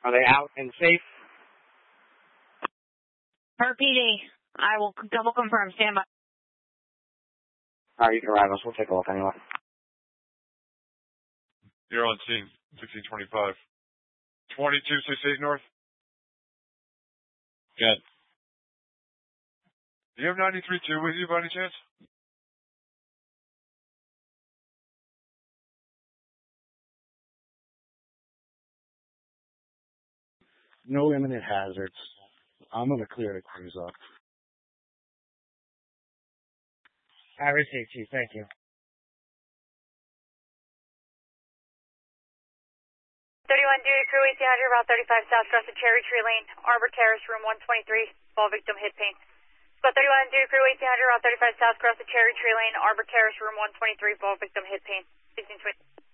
Are they out and safe? Per PD. I will double confirm. Stand by. All right, you can arrive us. We'll take a look anyway. You're on scene, 1625. 2268 North. Good. Do you have 93-2 with you by any chance? No imminent hazards. I'm going to clear the cruise up. I received, Chief. Thank you. 31 duty crew 1800, Route 35 South, cross the Cherry Tree Lane, Arbor Terrace, room 123, fall victim hit pain. Spot 31 duty crew 1800, Route 35 South, cross the Cherry Tree Lane, Arbor Terrace, room 123, fall victim hit pain. 1620.